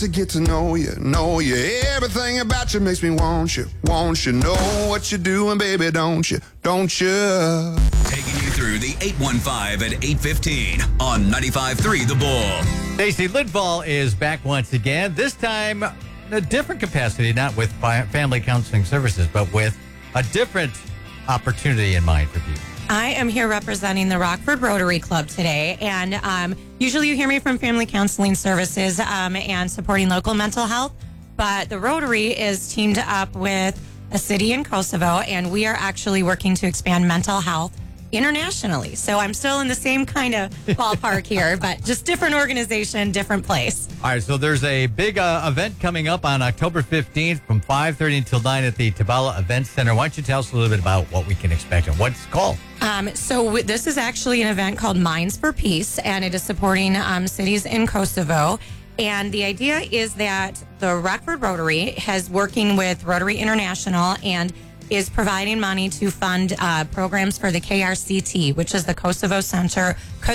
To get to know you. Everything about you makes me want you. Know what you're doing, baby, don't you? Taking you through the 815 at 8:15 on 95.3 The Bull. Stacy Lidval is back once again, this time in a different capacity, not with family counseling services, but with a different opportunity in mind for people. I am here representing the Rockford Rotary Club today, and usually you hear me from Family Counseling Services and supporting local mental health, but the Rotary is teamed up with a city in Kosovo, and we are actually working to expand mental health internationally. So I'm still in the same kind of ballpark here, but just different organization, different place. All right, so there's a big event coming up on October 15th from 5:30 until 9 at the Tabala Event Center. Why don't you tell us a little bit about what we can expect and what it's called? This is actually an event called Minds for Peace, and it is supporting cities in Kosovo. And the idea is that the Rockford Rotary has working with Rotary International and is providing money to fund programs for the KRCT, which is the Kosovo Center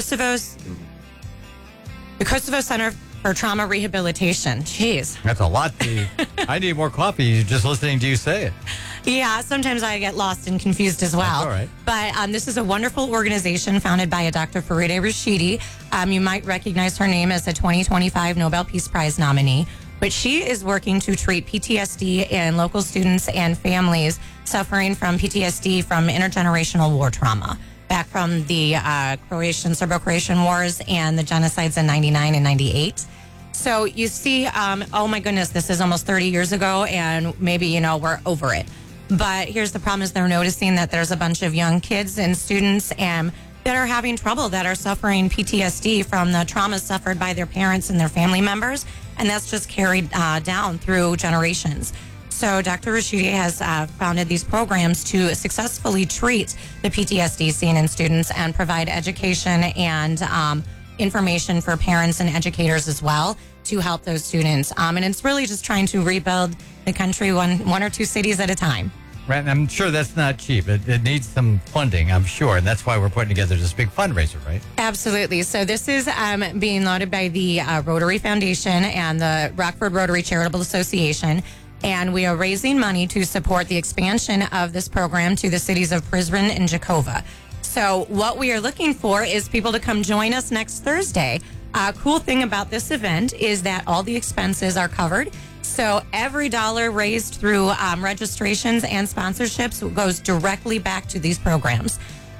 for Trauma Rehabilitation. Jeez. That's a lot. I need more coffee just listening to you say it. Yeah, sometimes I get lost and confused as well. That's all right. But this is a wonderful organization founded by a Dr. Farideh Rashidi. You might recognize her name as a 2025 Nobel Peace Prize nominee. But she is working to treat PTSD in local students and families suffering from PTSD from intergenerational war trauma, back from the Serbo-Croatian wars and the genocides in 99 and 98. So you see, oh my goodness, this is almost 30 years ago, and maybe, we're over it. But here's the problem is they're noticing that there's a bunch of young kids and students that are having trouble, that are suffering PTSD from the trauma suffered by their parents and their family members. And that's just carried down through generations. So Dr. Rashidi has founded these programs to successfully treat the PTSD seen in students and provide education and information for parents and educators as well to help those students. And it's really just trying to rebuild the country one or two cities at a time. Right, and I'm sure that's not cheap. It needs some funding, I'm sure, and that's why we're putting together this big fundraiser, right? Absolutely. So this is being lauded by the Rotary Foundation and the Rockford Rotary Charitable Association, and we are raising money to support the expansion of this program to the cities of Prizren and Jakova. So what we are looking for is people to come join us next Thursday. Cool thing about this event is that all the expenses are covered. So every dollar raised through registrations and sponsorships goes directly back to these programs.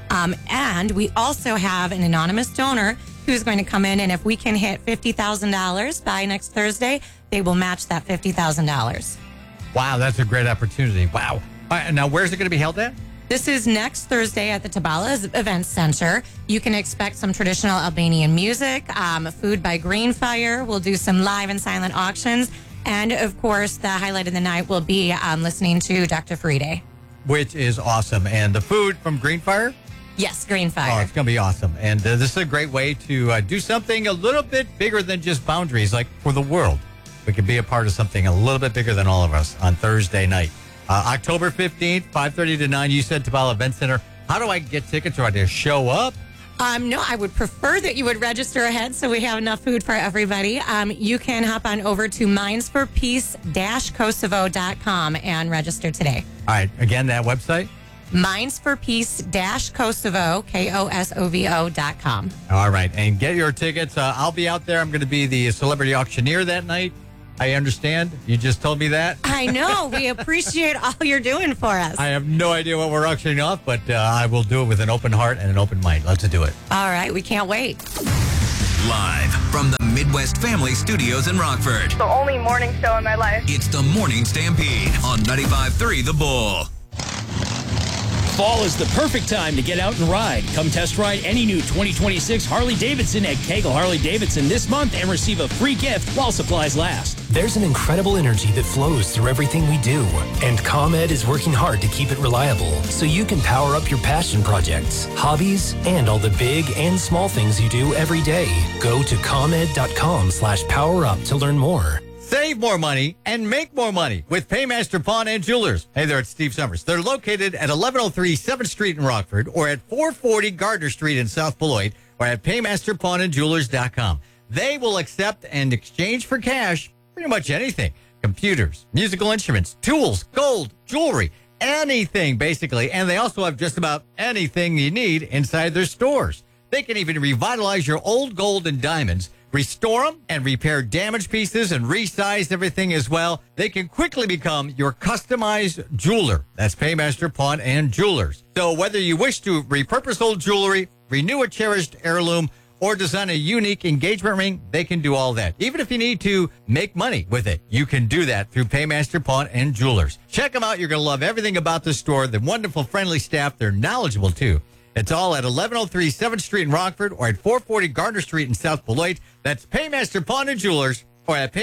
And we also have an anonymous donor who's going to come in, and if we can hit $50,000 by next Thursday, they will match that $50,000. Wow, that's a great opportunity. Wow. All right, now, where's it going to be held at? This is next Thursday at the Tabala Event Center. You can expect some traditional Albanian music, food by Green Fire. We'll do some live and silent auctions. And, of course, the highlight of the night will be listening to Dr. Farideh. Which is awesome. And the food from Green Fire? Yes, Green Fire. Oh, it's going to be awesome. And this is a great way to do something a little bit bigger than just boundaries, like for the world. We can be a part of something a little bit bigger than all of us on Thursday night. October 15th, 5:30 to 9. You said Tabala Event Center. How do I get tickets? Or I just show up? No, I would prefer that you would register ahead so we have enough food for everybody. You can hop on over to mindsforpeace-kosovo.com and register today. All right. Again, that website? mindsforpeace-kosovo, KOSOVO.com. All right. And get your tickets. I'll be out there. I'm going to be the celebrity auctioneer that night. I understand. You just told me that. I know. We appreciate all you're doing for us. I have no idea what we're auctioning off, but I will do it with an open heart and an open mind. Let's do it. All right. We can't wait. Live from the Midwest Family Studios in Rockford. The only morning show in my life. It's the Morning Stampede on 95.3 The Bull. Fall is the perfect time to get out and ride. Come test ride any new 2026 Harley-Davidson at Kegel Harley-Davidson this month and receive a free gift while supplies last. There's an incredible energy that flows through everything we do, and ComEd is working hard to keep it reliable so you can power up your passion projects, hobbies, and all the big and small things you do every day. Go to ComEd.com/powerup to learn more. Save more money and make more money with Paymaster Pawn and Jewelers. Hey there, it's Steve Summers. They're located at 1103 7th Street in Rockford or at 440 Gardner Street in South Beloit or at paymasterpawnandjewelers.com. They will accept and exchange for cash pretty much anything. Computers, musical instruments, tools, gold, jewelry, anything basically. And they also have just about anything you need inside their stores. They can even revitalize your old gold and diamonds, restore them and repair damaged pieces and resize everything as well. They can quickly become your customized jeweler. That's Paymaster Pawn and Jewelers. So whether you wish to repurpose old jewelry, renew a cherished heirloom, or design a unique engagement ring, they can do all that. Even if you need to make money with it, you can do that through Paymaster Pawn and Jewelers. Check them out. You're going to love everything about the store. The wonderful, friendly staff. They're knowledgeable, too. It's all at 1103 7th Street in Rockford or at 440 Gardner Street in South Beloit. That's Paymaster Pawn and Jewelers or at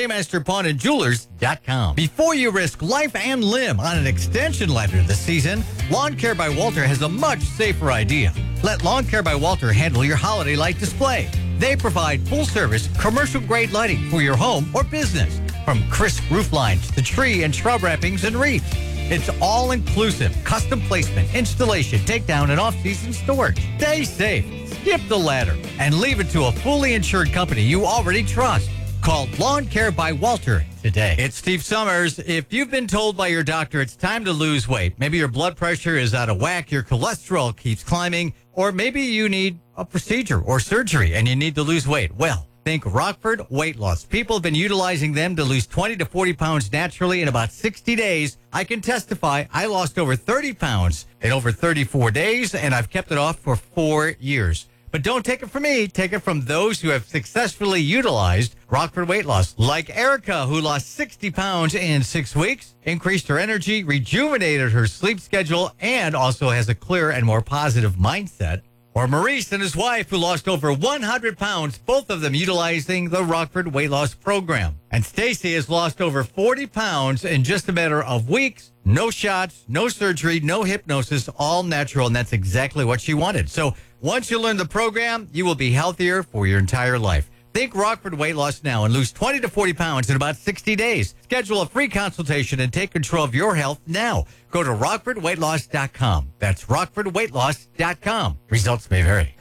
paymasterpawnandjewelers.com. Before you risk life and limb on an extension ladder this season, Lawn Care by Walter has a much safer idea. Let Lawn Care by Walter handle your holiday light display. They provide full-service, commercial-grade lighting for your home or business, from crisp roof lines to tree and shrub wrappings and wreaths. It's all-inclusive, custom placement, installation, takedown, and off-season storage. Stay safe, skip the ladder, and leave it to a fully insured company you already trust. Call Lawn Care by Walter today. It's Steve Summers. If you've been told by your doctor it's time to lose weight, maybe your blood pressure is out of whack, your cholesterol keeps climbing, or maybe you need a procedure or surgery and you need to lose weight, well, think Rockford Weight Loss. People have been utilizing them to lose 20 to 40 pounds naturally in about 60 days. I can testify I lost over 30 pounds in over 34 days, and I've kept it off for 4 years. But don't take it from me. Take it from those who have successfully utilized Rockford Weight Loss, like Erica, who lost 60 pounds in 6 weeks, increased her energy, rejuvenated her sleep schedule, and also has a clearer and more positive mindset. Or Maurice and his wife, who lost over 100 pounds, both of them utilizing the Rockford Weight Loss program. And Stacy has lost over 40 pounds in just a matter of weeks. No shots, no surgery, no hypnosis, all natural, and that's exactly what she wanted. So once you learn the program, you will be healthier for your entire life. Think Rockford Weight Loss now and lose 20 to 40 pounds in about 60 days. Schedule a free consultation and take control of your health now. Go to RockfordWeightLoss.com. That's RockfordWeightLoss.com. Results may vary.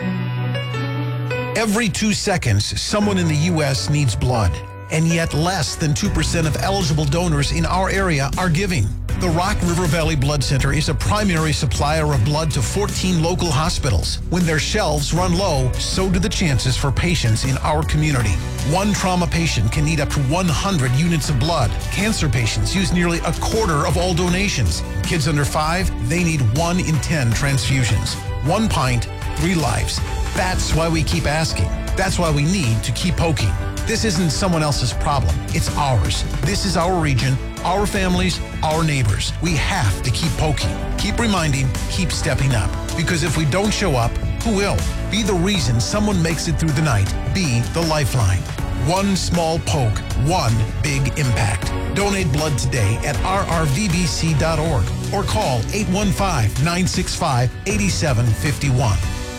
Every 2 seconds, someone in the U.S. needs blood. And yet less than 2% of eligible donors in our area are giving. The Rock River Valley Blood Center is a primary supplier of blood to 14 local hospitals. When their shelves run low, so do the chances for patients in our community. One trauma patient can need up to 100 units of blood. Cancer patients use nearly a quarter of all donations. Kids under 5, they need 1 in 10 transfusions. 1 pint, 3 lives. That's why we keep asking. That's why we need to keep poking. This isn't someone else's problem. It's ours. This is our region, our families, our neighbors. We have to keep poking, keep reminding, keep stepping up. Because if we don't show up, who will? Be the reason someone makes it through the night. Be the lifeline. One small poke, one big impact. Donate blood today at rrvbc.org or call 815-965-8751.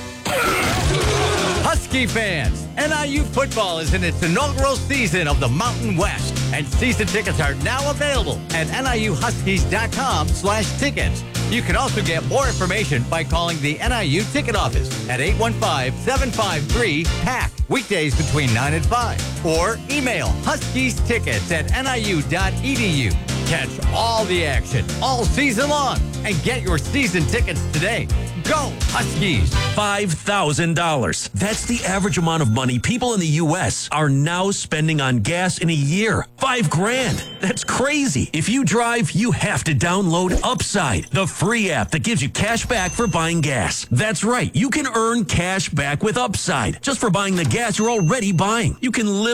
Husky fans, NIU football is in its inaugural season of the Mountain West, and season tickets are now available at NIUHuskies.com/tickets. You can also get more information by calling the NIU ticket office at 815-753-PACK, weekdays between 9 and 5, or email huskiestickets@niu.edu. Catch all the action all season long and get your season tickets today. Go Huskies! $5,000. That's the average amount of money people in the U.S. are now spending on gas in a year. $5,000. That's crazy. If you drive, you have to download Upside, the free app that gives you cash back for buying gas. That's right. You can earn cash back with Upside just for buying the gas you're already buying. You can live